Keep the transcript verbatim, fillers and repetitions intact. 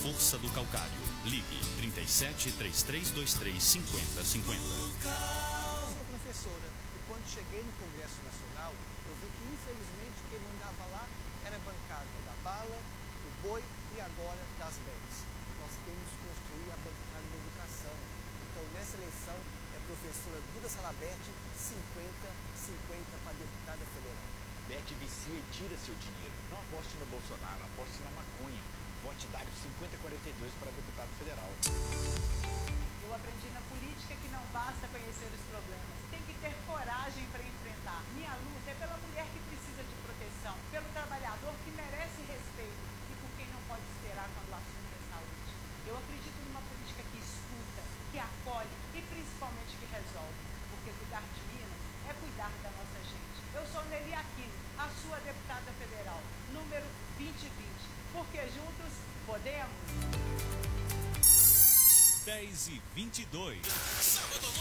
força do calcário. Ligue trinta e sete, três três dois três, cinquenta cinquenta. Eu sou professora e quando cheguei no Congresso Nacional, eu vi que infelizmente quem mandava lá era a bancada da bala, do boi e agora das bens. Nós temos que construir a bancada da educação. Então nessa eleição é a professora Duda Salabert, cinquenta cinquenta para deputada federal. Bete vicia e tira seu dinheiro. Não aposte no Bolsonaro, aposte na maconha. Vote Dário cinquenta quarenta e dois para deputado federal. Eu aprendi na política que não basta conhecer os problemas, tem que ter coragem para enfrentar. Minha luta é pela mulher que precisa de proteção, pelo trabalhador que merece respeito e por quem não pode esperar quando o assunto é saúde. Eu acredito numa política que escuta, que acolhe e principalmente que resolve, porque cuidar de Minas é cuidar da nossa gente. Eu sou Nelly Aquino, a sua deputada federal, número vinte vinte, porque juntos podemos. dez e vinte e dois. Sábado